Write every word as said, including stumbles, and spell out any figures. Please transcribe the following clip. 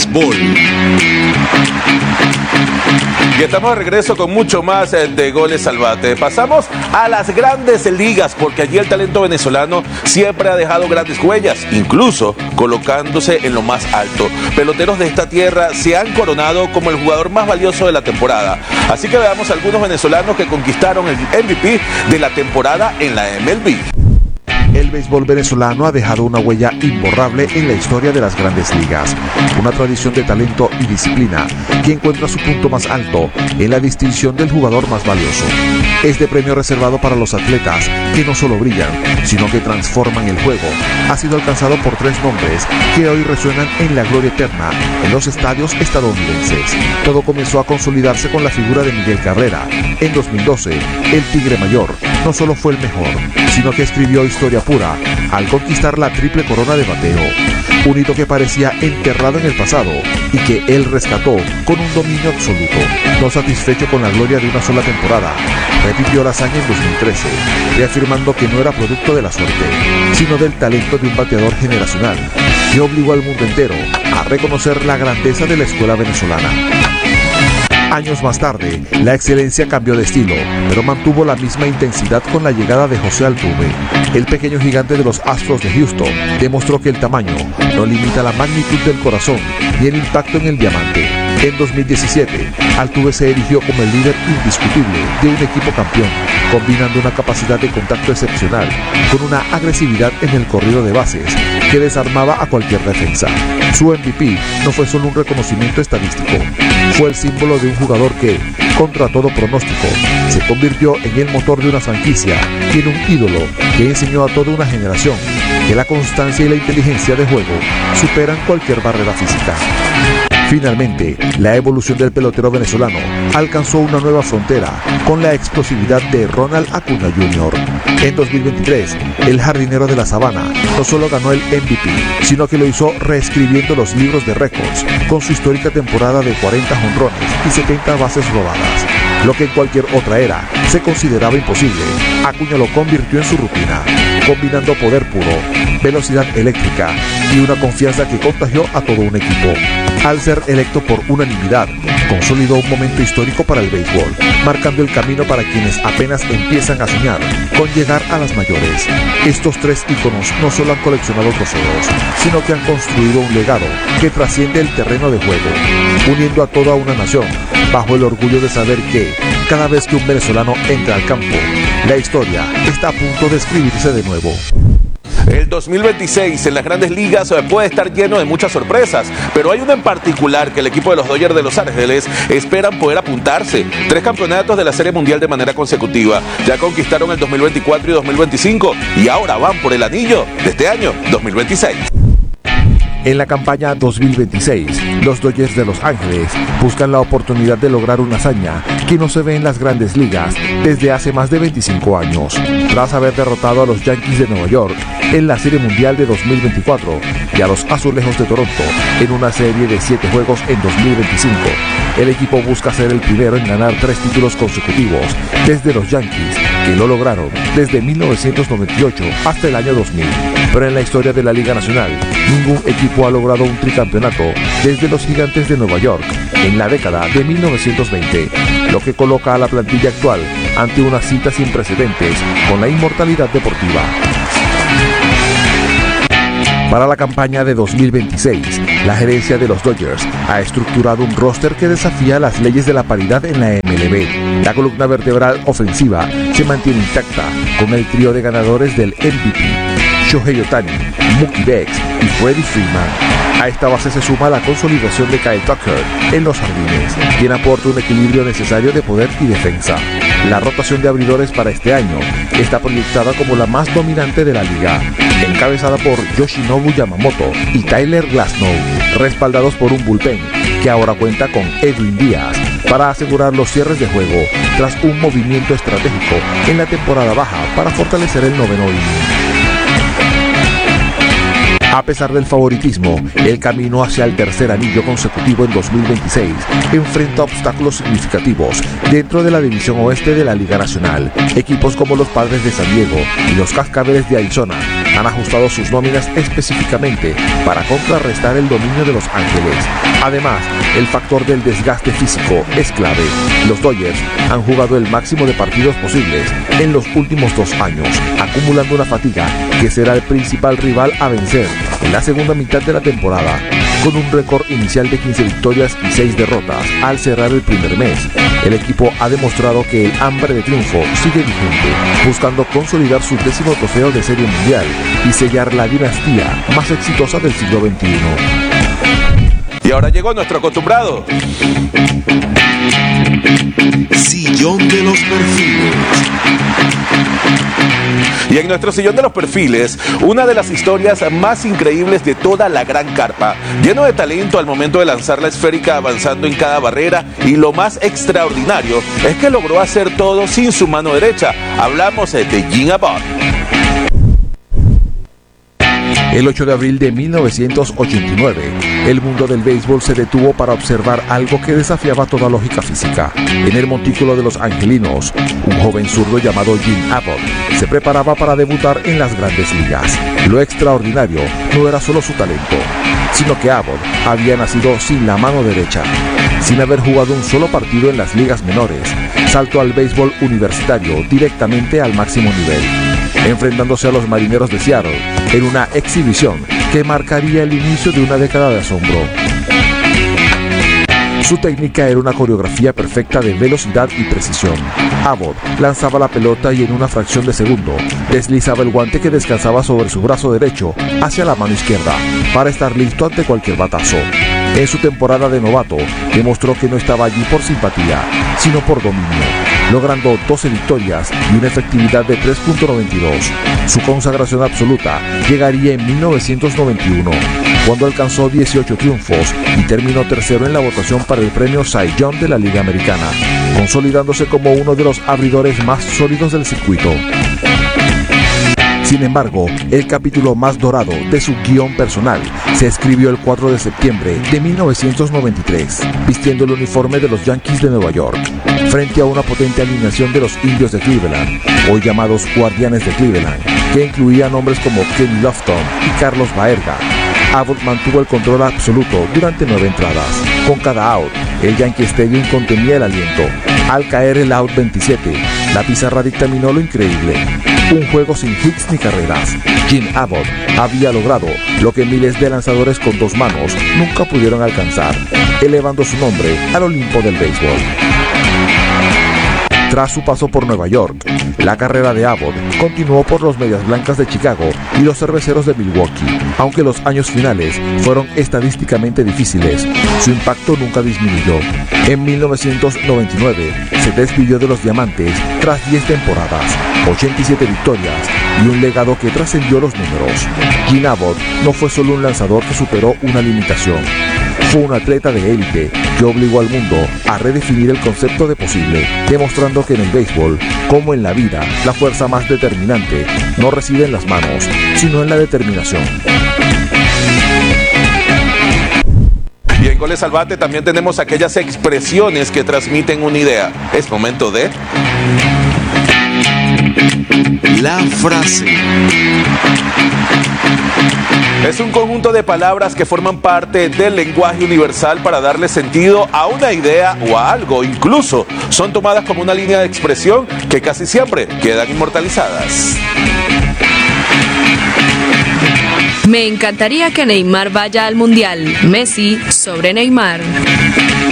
béisbol. Y estamos de regreso con mucho más de Goles al Bate. Pasamos a las grandes ligas, porque allí el talento venezolano siempre ha dejado grandes huellas, incluso colocándose en lo más alto. Peloteros de esta tierra se han coronado como el jugador más valioso de la temporada. Así que veamos algunos venezolanos que conquistaron el M V P de la temporada en la M L B. El béisbol venezolano ha dejado una huella imborrable en la historia de las grandes ligas. Una tradición de talento y disciplina que encuentra su punto más alto en la distinción del jugador más valioso. Este premio reservado para los atletas que no solo brillan, sino que transforman el juego, ha sido alcanzado por tres nombres que hoy resuenan en la gloria eterna en los estadios estadounidenses. Todo comenzó a consolidarse con la figura de Miguel Cabrera. En dos mil doce, el Tigre Mayor no solo fue el mejor, sino que escribió historia pura al conquistar la triple corona de bateo, un hito que parecía enterrado en el pasado y que él rescató con un dominio absoluto. No satisfecho con la gloria de una sola temporada, repitió la hazaña en dos mil trece, reafirmando que no era producto de la suerte, sino del talento de un bateador generacional que obligó al mundo entero a reconocer la grandeza de la escuela venezolana. Años más tarde, la excelencia cambió de estilo, pero mantuvo la misma intensidad con la llegada de José Altuve. El pequeño gigante de los Astros de Houston demostró que el tamaño no limita la magnitud del corazón ni el impacto en el diamante. En dos mil diecisiete, Altuve se erigió como el líder indiscutible de un equipo campeón, combinando una capacidad de contacto excepcional con una agresividad en el corrido de bases que desarmaba a cualquier defensa. Su M V P no fue solo un reconocimiento estadístico, fue el símbolo de un jugador que, contra todo pronóstico, se convirtió en el motor de una franquicia y en un ídolo que enseñó a toda una generación que la constancia y la inteligencia de juego superan cualquier barrera física. Finalmente, la evolución del pelotero venezolano alcanzó una nueva frontera con la explosividad de Ronald Acuña junior En dos mil veintitrés, el jardinero de la Sabana no solo ganó el M V P, sino que lo hizo reescribiendo los libros de récords con su histórica temporada de cuarenta jonrones y setenta bases robadas. Lo que en cualquier otra era se consideraba imposible, Acuña lo convirtió en su rutina, combinando poder puro, velocidad eléctrica y una confianza que contagió a todo un equipo. Al ser electo por unanimidad, consolidó un momento histórico para el béisbol, marcando el camino para quienes apenas empiezan a soñar con llegar a las mayores. Estos tres íconos no solo han coleccionado trofeos, sino que han construido un legado que trasciende el terreno de juego, uniendo a toda una nación bajo el orgullo de saber que, cada vez que un venezolano entra al campo, la historia está a punto de escribirse de nuevo. El dos mil veintiséis en las grandes ligas puede estar lleno de muchas sorpresas, pero hay una en particular que el equipo de los Dodgers de Los Ángeles esperan poder apuntarse. Tres campeonatos de la Serie Mundial de manera consecutiva. Ya conquistaron el dos mil veinticuatro y dos mil veinticinco y ahora van por el anillo de este año dos mil veintiséis. En la campaña dos mil veintiséis, los Dodgers de Los Ángeles buscan la oportunidad de lograr una hazaña que no se ve en las grandes ligas desde hace más de veinticinco años. Tras haber derrotado a los Yankees de Nueva York en la Serie Mundial de dos mil veinticuatro y a los Azulejos de Toronto en una serie de siete juegos en dos mil veinticinco, el equipo busca ser el primero en ganar tres títulos consecutivos desde los Yankees, que lo lograron desde mil novecientos noventa y ocho hasta el año dos mil. Pero en la historia de la Liga Nacional, ningún equipo ha logrado un tricampeonato desde los Gigantes de Nueva York en la década de mil novecientos veinte, lo que coloca a la plantilla actual ante una cita sin precedentes con la inmortalidad deportiva. Para la campaña de dos mil veintiséis, la gerencia de los Dodgers ha estructurado un roster que desafía las leyes de la paridad en la M L B. La columna vertebral ofensiva se mantiene intacta con el trío de ganadores del M V P, Shohei Ohtani, Mookie Betts y Freddie Freeman. A esta base se suma la consolidación de Kyle Tucker en los jardines, quien aporta un equilibrio necesario de poder y defensa. La rotación de abridores para este año está proyectada como la más dominante de la liga, encabezada por Yoshinobu Yamamoto y Tyler Glasnow, respaldados por un bullpen que ahora cuenta con Edwin Díaz para asegurar los cierres de juego tras un movimiento estratégico en la temporada baja para fortalecer el noveno inning. A pesar del favoritismo, el camino hacia el tercer anillo consecutivo en dos mil veintiséis enfrenta obstáculos significativos dentro de la división oeste de la Liga Nacional. Equipos como los Padres de San Diego y los Cascabeles de Arizona han ajustado sus nóminas específicamente para contrarrestar el dominio de Los Ángeles. Además, el factor del desgaste físico es clave. Los Dodgers han jugado el máximo de partidos posibles en los últimos dos años, acumulando una fatiga que será el principal rival a vencer en la segunda mitad de la temporada. Con un récord inicial de quince victorias y seis derrotas al cerrar el primer mes, el equipo ha demostrado que el hambre de triunfo sigue vigente, buscando consolidar su décimo trofeo de Serie Mundial y sellar la dinastía más exitosa del siglo veintiuno. Y ahora llegó nuestro acostumbrado Sillón de los Perfiles. Y en nuestro sillón de los perfiles, una de las historias más increíbles de toda la gran carpa, lleno de talento al momento de lanzar la esférica, avanzando en cada barrera, y lo más extraordinario es que logró hacer todo sin su mano derecha. Hablamos de Gene Abbott. El ocho de abril de mil novecientos ochenta y nueve, el mundo del béisbol se detuvo para observar algo que desafiaba toda lógica física. En el montículo de los angelinos, un joven zurdo llamado Gene Abbott se preparaba para debutar en las grandes ligas. Lo extraordinario no era solo su talento, sino que Abbott había nacido sin la mano derecha. Sin haber jugado un solo partido en las ligas menores, saltó al béisbol universitario directamente al máximo nivel, enfrentándose a los Marineros de Seattle en una exhibición que marcaría el inicio de una década de asombro. Su técnica era una coreografía perfecta de velocidad y precisión. Abbott lanzaba la pelota y en una fracción de segundo deslizaba el guante que descansaba sobre su brazo derecho hacia la mano izquierda para estar listo ante cualquier batazo. En su temporada de novato demostró que no estaba allí por simpatía, sino por dominio, logrando doce victorias y una efectividad de tres punto noventa y dos. Su consagración absoluta llegaría en mil novecientos noventa y uno, cuando alcanzó dieciocho triunfos y terminó tercero en la votación para el premio Cy Young de la Liga Americana, consolidándose como uno de los abridores más sólidos del circuito. Sin embargo, el capítulo más dorado de su guión personal se escribió el cuatro de septiembre de mil novecientos noventa y tres, vistiendo el uniforme de los Yankees de Nueva York, frente a una potente alineación de los Indios de Cleveland, hoy llamados Guardianes de Cleveland, que incluía nombres como Kenny Lofton y Carlos Baerga. Abbott mantuvo el control absoluto durante nueve entradas. Con cada out, el Yankee Stadium contenía el aliento. Al caer el out veintisiete, la pizarra dictaminó lo increíble: un juego sin hits ni carreras. Gene Abbott había logrado lo que miles de lanzadores con dos manos nunca pudieron alcanzar, elevando su nombre al Olimpo del béisbol. Tras su paso por Nueva York, la carrera de Abbott continuó por los Medias Blancas de Chicago y los Cerveceros de Milwaukee. Aunque los años finales fueron estadísticamente difíciles, su impacto nunca disminuyó. En mil novecientos noventa y nueve se despidió de los Diamantes tras diez temporadas, ochenta y siete victorias y un legado que trascendió los números. Gene Abbott no fue solo un lanzador que superó una limitación. Fue un atleta de élite que obligó al mundo a redefinir el concepto de posible, demostrando que en el béisbol, como en la vida, la fuerza más determinante no reside en las manos, sino en la determinación. Y en Goles al Bate también tenemos aquellas expresiones que transmiten una idea. Es momento de... La frase. Es un conjunto de palabras que forman parte del lenguaje universal para darle sentido a una idea o a algo. Incluso son tomadas como una línea de expresión que casi siempre quedan inmortalizadas. Me encantaría que Neymar vaya al Mundial. Messi sobre Neymar.